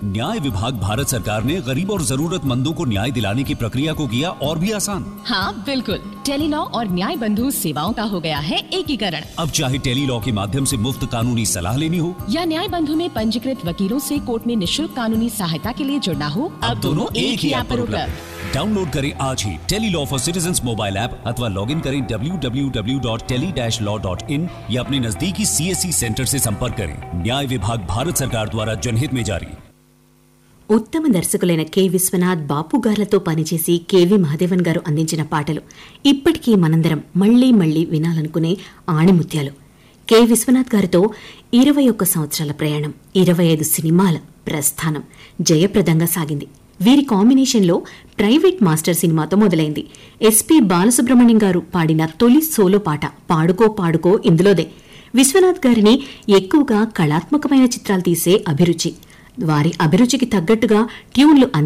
न्याय विभाग भारत सरकार ने गरीब और जरूरतमंदों को न्याय दिलाने की प्रक्रिया को किया और भी आसान। हाँ बिल्कुल, टेलीलॉ और न्याय बंधु सेवाओं का हो गया है एकीकरण। अब चाहे टेलीलॉ के माध्यम से मुफ्त कानूनी सलाह लेनी हो या न्याय बंधु में पंजीकृत वकीलों से कोर्ट में निःशुल्क कानूनी सहायता के लिए जुड़ना हो, अब दोनों एक ही ऐप पर उपलब्ध। डाउनलोड करें आज ही Tele-Law for citizens mobile app अथवा लॉग इन करें www.tele-law.in या अपने नजदीकी CSC सेंटर से संपर्क करें। न्याय विभाग भारत सरकार द्वारा जनहित में जारी। ఉత్తమ దర్శకులైన కె విశ్వనాథ్, బాపు గార్లతో పనిచేసి కెవి మహదేవన్ గారు అందించిన పాటలు ఇప్పటికీ మనందరం మళ్లీ మళ్లీ వినాలనుకునే ఆణిముత్యాలు. కె విశ్వనాథ్ గారితో 21 సంవత్సరాల ప్రయాణం, 25 సినిమాల ప్రస్థానం జయప్రదంగా సాగింది. వీరి కాంబినేషన్లో ప్రైవేట్ మాస్టర్ సినిమాతో మొదలైంది. ఎస్పి బాలసుబ్రహ్మణ్యం గారు పాడిన తొలి సోలో పాట పాడుకో పాడుకో ఇందులోదే. విశ్వనాథ్ గారిని ఎక్కువగా కళాత్మకమైన చిత్రాలు తీసే అభిరుచి. వారి అభిరుచికి తగ్గట్టుగా ట్యూన్లు